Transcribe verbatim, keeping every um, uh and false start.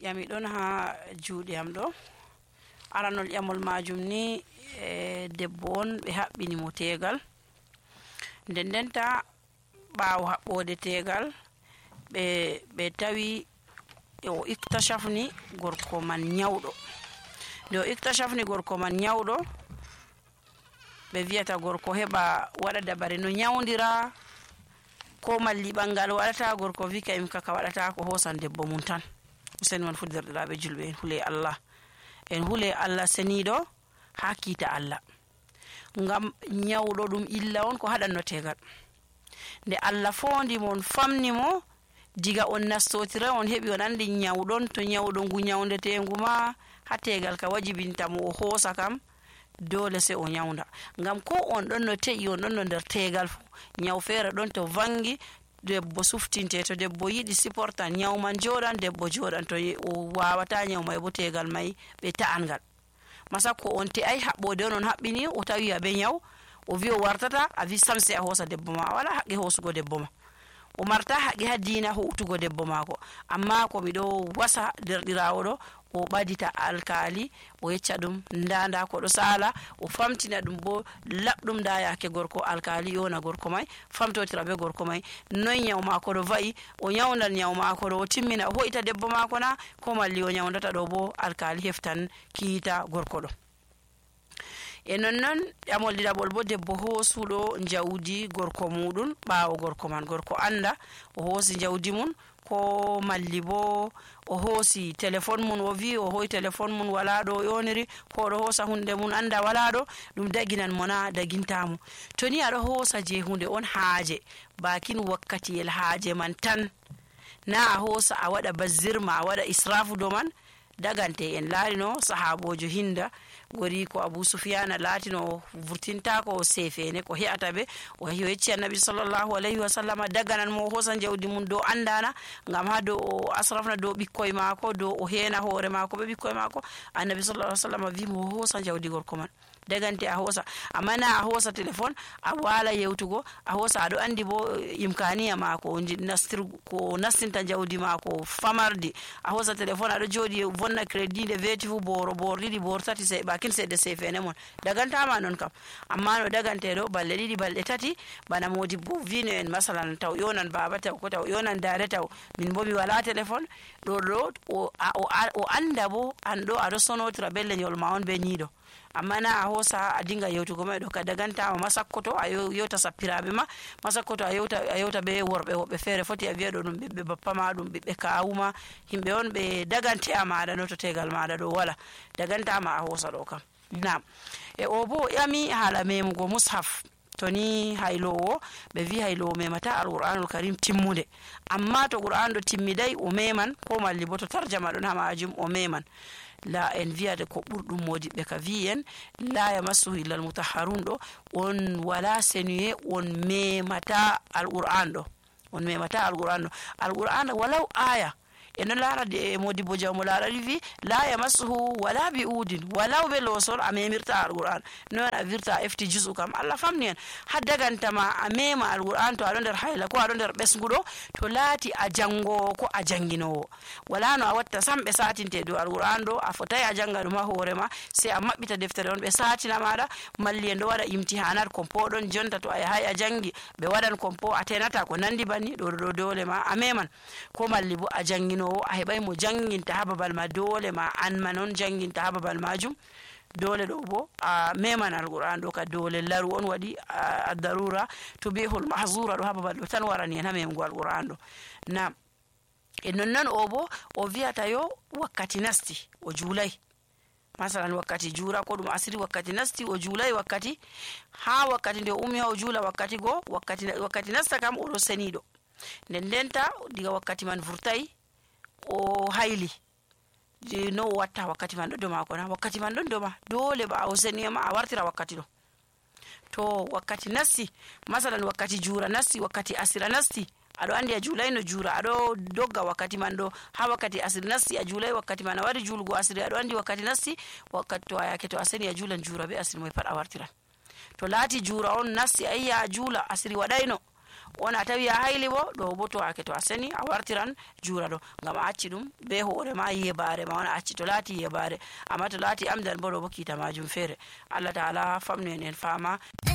yami ɗon ha juuɗe am ɗo aranol ƴamol majum ni e debbo on ɓe haɓɓini mo tegal nden ndenta ɓaawo haɓɓode tegal ɓe ɓe tawi o iktashafni gorko man nyawɗo nde o iktashafni gorko man nyawɗo ɓe wiyata gorko heɓa waɗa dabare no nyawdira ko malli ɓangal waɗata gorko wi kayim kaka waɗata ko hosan debbo mum tan useni man fu derɗiraɓe julɓe en hule Allah en hule Allah seniɗo ha kiita Allah ngam nyawɗo ɗum illa on ko haɗanno tegal nde Allah fondi mon famni mo diga on nastotira on heɓi on andi nyawɗon to nyawɗo ngu nyawdetengu ma ha tegal ka wajibinta mo o hoosa kam dole se o nyawda ngam ko on ɗon no te'i on ɗon no nder tegal fu nyaw feere ɗon to vangi debbo suftinte to debbo yiɗi supporta nyaw man joɗan debbo joɗan to o wawata nyaw may bo tegal may ɓe ta'angal masakko on te'ay haɓɓode on on haɓɓini o tawi aɓe nyaw o wi o wartata a wi samse a hoosa debbo ma a wala haqqe hoosugo debbo ma o marta haqqe ha diina huutugo debbo maako amma ko miɗo wasa derɗirawo ɗo o ɓadita alkali o yecca ɗum nda nda ko ɗo sala o famtina ɗum bo laɓɗum nda yake gorko alkali yona gorko may famtotira be gorko may noy nyaw mako ɗo va'i o nyawdal nyaw mako ɗo o timmina o hoyta debbo mako na ko malli o nyawdata ɗo bo alkali heftan kiita gorko ɗo e nonnon ƴamol ɗiɗaɓol bo debbo hoosuɗo jawdi gorko muɗum ɓaawo gorko man gorko anda o hoosi jawdi mum ko malli bo o hoosi téléphone mum o wi o hoy téléphone mum wala ɗo yoniri ko ɗo hoosa hunde mum anda wala ɗo ɗum daginan mona dagintamo to ni aɗo hoosa je hunde on haaje bakin wakkatiyel haaje man tan na a hoosa a waɗa bazirma a waɗa israfu do man dagante en laarino sahabojo hinda gori ko Abu Sufyan latino vurtinta ko sefene ko heata be o yecci annabi sallallahu alaihi wasallam daganan mo hosan jawdi mun do andana ngam ha do o asrafna do bikkoy mako do o hena hoore mako be bikkoy mako annabi sallallahu alaihi wasallam wi mo hosan jawdi gorko man dagante a hosa amma na a hosa téléphone a wala yewtugo a hosa ado andi bo imkaniya mako nastir ko nastinta jawdi mako famardi a hosa téléphone ado jodi vonna crédit de veti fu boro bor didi bor tati se bakin se de sefene mon daganta ma non kam amma no dagante do balle didi balde tati bana modi bo vino en masalan taw yonan baba taw ko taw yonan dare taw min bo mi wala téléphone do do o o anda bo ando ado sonotra belle nyol ma on be nido amma na a hosa a dinga yewtugo ma ɗo ka dagantama masakkoto a yewta sappiraɓe ma masakkoto a yewta a yewta be worɓe woɓɓe feere foti a wiya ɗo ɗum ɓiɓɓe bappa ma ɗum ɓiɓɓe kawuma himɓe on ɓe dagante a maɗa no to tegal maɗa ɗo wala dagantama a hosa ɗo kam nam e o bo ƴami haala memugo mushaf to ni haylowo ɓe wi haylowo memata alqur'anul karim timmude amma to qur'an ɗo timmiday o meman ko malli bo to tarjama ɗon ha majum o meman la en wiyade ko ɓurɗum modiɓɓe ka wi en la yamassuhu illa almutahharun ɗo on wala senuye on memata alqur'an ɗo on memata alqur'an ɗo alqur'an walaw aya eno laara de modibo jawmo laarani wi la yamassuhu wala bi udin walaw be losol a memirta alqur'an non a wirta efti jusu kam Allah famni en ha dagantama a mema alqur'an to aɗo nder hayla ko aɗo nder ɓesguɗo to laati a jangowo ko a janginowo wala no a watta sam ɓe satinte dow alqur'an ɗo a fotayi a janga ɗum ha hoorema sey a maɓɓita deftere on ɓe satina maɗa malli en ɗo waɗa imtihanat kompo ɗon jonta to a yahay a jangi ɓe waɗan kompo a tenata ko nandi banni ɗo ɗo dole ma a meman ko malli bo a jangino a heɓay mo janginta ha babal ma dole ma an ma non janginta ha babal majum dole ɗo bo a meman alqur'an ɗo ka dole laru on waɗi a darura to bihul mahzura ɗo ha babal ɗo tan warani en ha memugo alqur'an ɗo nam e nonnon o bo o wiyata yo wakkati nasti o juulay masalan wakkati jura ko ɗum asiri wakkati nasti o juulay wakkati ha wakkati nde o ummi ha o juula wakkati go wakkati wakkati nasta kam oɗo seniɗo nden ndenta diga wakkati man vurtay o hayli no o watta wakkati man ɗo do mako na wakkati man ɗon doma dole ba o seniyama a wartira wakkati ɗo to wakkati nasti masalan wakkati jura nasti wakkati asira nasti aɗo andi a juulayno juura aɗo dogga wakkati man ɗo ha wakkati asiri nasti a juulay wakkati man a wari juulgo asiri aɗo andi wakkati nasti wakkati to a yake to a seni a juulan juura be asiri moy pat a wartiran to laati juura on nasti a yiya a juula asiri waɗayno wona tawi a hayli bo ɗo bo to ake to a seni a wartiran juura ɗo ngam a acci ɗum be hoore ma yebare ma wona acci to laati yebare amma to laati amdan bo ɗo bo kiita majum feere Allah taala famnu en en fama